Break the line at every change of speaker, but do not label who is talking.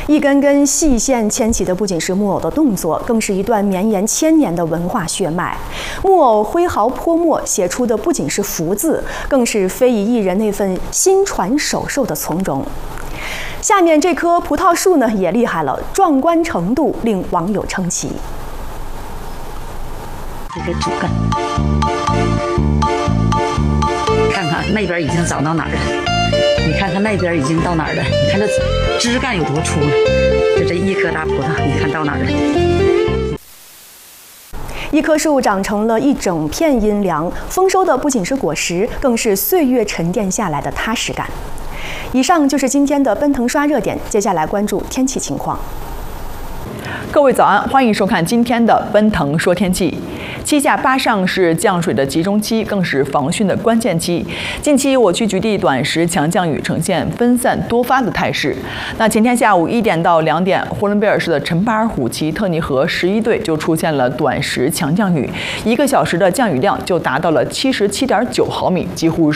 一根根细线牵起的不仅是木偶的动作，更是一段绵延千年的文化血脉。木偶挥毫泼墨写出的不仅是福字，更是非遗艺人那份心传手授的从容。下面这棵葡萄树呢，也厉害了，壮观程度令网友称奇。
这个主干，看看那边已经长到哪儿了，你看看那边已经到哪儿了，你看这枝干有多粗了，就这一颗大葡萄，你看到哪儿了？
一棵树长成了一整片阴凉，丰收的不仅是果实，更是岁月沉淀下来的踏实感。以上就是今天的奔腾刷热点，接下来关注天气情况。
各位早安，欢迎收看今天的奔腾说天气。7下8上是降水的集中期，更是防汛的关键期。近期我区局地短时强降雨呈现分散多发的态势。那前天下午1点到2点，呼伦贝尔市的陈巴尔虎旗特尼河11队就出现了短时强降雨，1个小时的降雨量就达到了77.9毫米，几乎